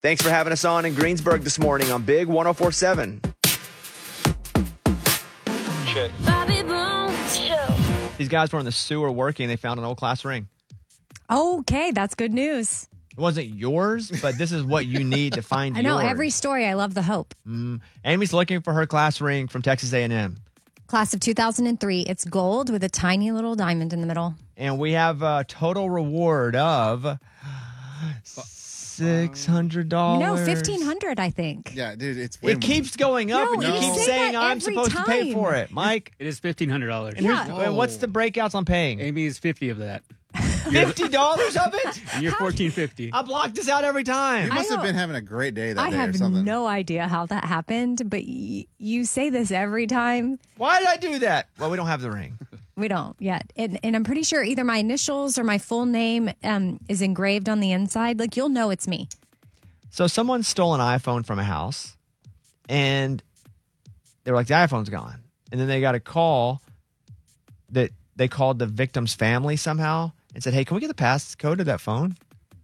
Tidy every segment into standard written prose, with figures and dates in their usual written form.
Thanks for having us on in Greensburg this morning on Big 104.7. Shit. These guys were in the sewer working. They found an old class ring. Okay, that's good news. It wasn't yours, but this is what you need to find I know, yours. every story, I love the hope. Amy's looking for her class ring from Texas A&M. Class of 2003. It's gold with a tiny little diamond in the middle. And we have a total reward of $600. No, $1,500, I think. Yeah, dude, it's It keeps going up, and you you keep say saying that I'm every supposed to pay time. for it. Mike? It is $1,500. And what's the breakouts on paying? Amy's 50 of that. $50 of it? And you're $1,450. I block this out every time. You must have been having a great day that I day or have something. no idea how that happened, but you say this every time. Why did I do that? Well, we don't have the ring. We don't yet. And I'm pretty sure either my initials or my full name is engraved on the inside. Like, you'll know it's me. So someone stole an iPhone from a house, and they were like, the iPhone's gone. And then they got a call that they called the victim's family somehow and said, hey, can we get the passcode of that phone?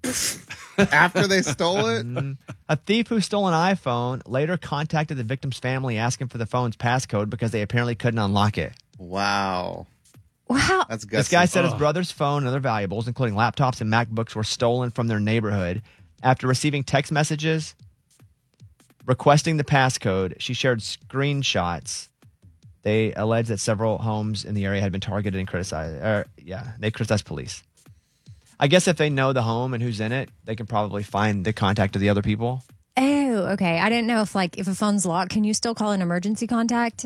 After they stole it? A thief who stole an iPhone later contacted the victim's family asking for the phone's passcode because they apparently couldn't unlock it. Wow. Wow. That's gutsy. This guy said his brother's phone and other valuables, including laptops and MacBooks, were stolen from their neighborhood. After receiving text messages requesting the passcode, she shared screenshots. They alleged that several homes in the area had been targeted and criticized. They criticized police. I guess if they know the home and who's in it, they can probably find the contact of the other people. Oh, okay. I didn't know if a phone's locked, can you still call an emergency contact?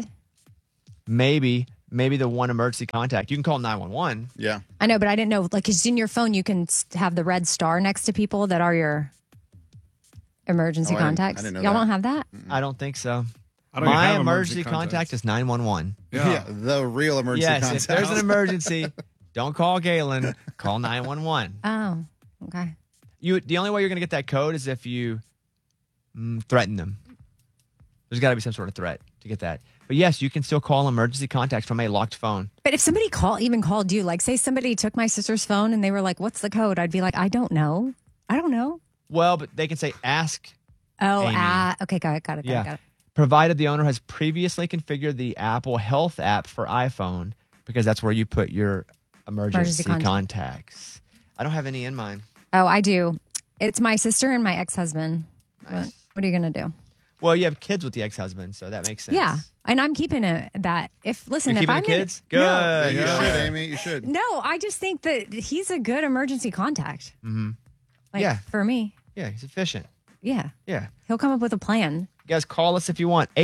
Maybe the one emergency contact. You can call 911. Yeah. I know, but I didn't know, because in your phone, you can have the red star next to people that are your emergency contacts. I didn't know Y'all that. don't have that? I don't think so. I don't even My have emergency contacts. contact is 911. Yeah. The real emergency Yes, contact. if there's an emergency, don't call Galen. Call 911. Oh, okay. The only way you're going to get that code is if you threaten them. There's got to be some sort of threat to get that. But yes, you can still call emergency contacts from a locked phone. But if somebody even called you, like say somebody took my sister's phone and they were like, what's the code? I'd be like, I don't know. Well, but they can say ask. Oh, Amy. okay, got it. Yeah. Got it. Provided the owner has previously configured the Apple Health app for iPhone, because that's where you put your emergency contacts. I don't have any in mine. Oh, I do. It's my sister and my ex-husband. Nice. What are you going to do? Well, you have kids with the ex-husband, so that makes sense. Yeah. And I'm keeping that. You're If keeping I'm the kids? No, Good. You Yeah. should, Amy. You should. no, I just think that he's a good emergency contact. Mm-hmm. Yeah. For me. Yeah, he's efficient. Yeah. Yeah. He'll come up with a plan. You guys call us if you want.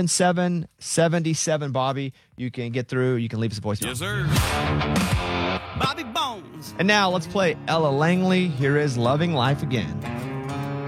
877-77-BOBBY. You can get through. You can leave us a voicemail. Yes, sir. Bobby Bones. And now let's play Ella Langley. Here is Loving Life Again.